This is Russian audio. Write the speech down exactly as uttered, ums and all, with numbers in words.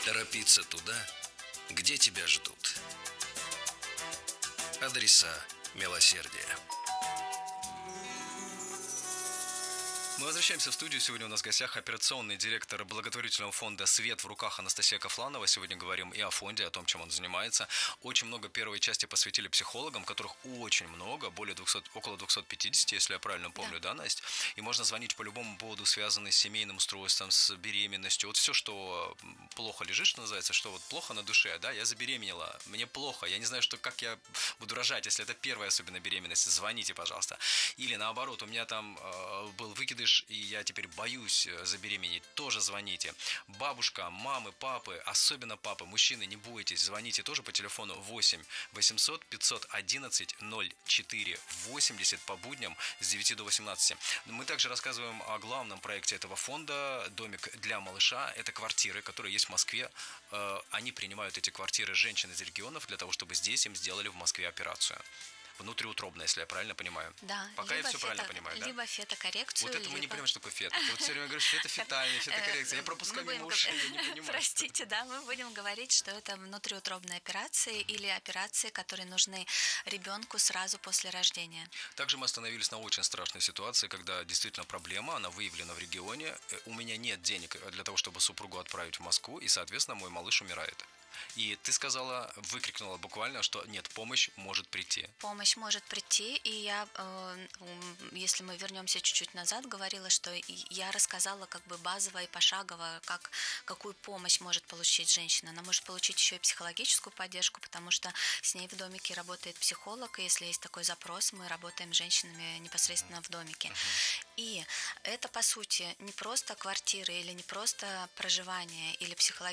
Торопиться туда, где тебя ждут. Адреса милосердия. Мы возвращаемся в студию. Сегодня у нас в гостях операционный директор благотворительного фонда «Свет в руках» Анастасия Кафланова. Сегодня говорим и о фонде, о том, чем он занимается. Очень много первой части посвятили психологам, которых очень много, более двухсот, около двухсот пятидесяти, если я правильно помню, да, да Настя? И можно звонить по любому поводу, связанный с семейным устройством, с беременностью. Вот все, что плохо лежит, что называется, что вот плохо на душе, да, я забеременела, мне плохо, я не знаю, что, как я буду рожать, если это первая особенно беременность, звоните, пожалуйста. Или наоборот, у меня там э, был выкидыш, и я теперь боюсь забеременеть, тоже звоните. Бабушка, мамы, папы, особенно папы, мужчины, не бойтесь, звоните тоже по телефону восемь восемьсот пятьсот одиннадцать ноль четыре восемьдесят по будням с девяти до восемнадцати. Мы также рассказываем о главном проекте этого фонда «Домик для малыша». Это квартиры, которые есть в Москве. Они принимают эти квартиры женщин из регионов для того, чтобы здесь им сделали в Москве операцию. Внутриутробно, если я правильно понимаю. Да. Пока я все фето, правильно понимаю, да? Либо фетокоррекцию, Вот это либо... мы не понимаем, что такое фето. Вот все время говорю, фето-фетальная, фетокоррекция. Я пропускаю мимо ушей, я не понимаю. Простите, да, мы будем говорить, что это внутриутробные операции или операции, которые нужны ребенку сразу после рождения. Также мы остановились на очень страшной ситуации, когда действительно проблема, она выявлена в регионе. У меня нет денег для того, чтобы супругу отправить в Москву, и, соответственно, мой малыш умирает. И ты сказала, выкрикнула буквально, что нет, помощь может прийти. Помощь может прийти, и я, э, если мы вернемся чуть-чуть назад, говорила, что я рассказала как бы базово и пошагово, как, какую помощь может получить женщина. Она может получить еще и психологическую поддержку, потому что с ней в домике работает психолог, и если есть такой запрос, мы работаем с женщинами непосредственно в домике. Uh-huh. И это, по сути, не просто квартиры или не просто проживание или психологическая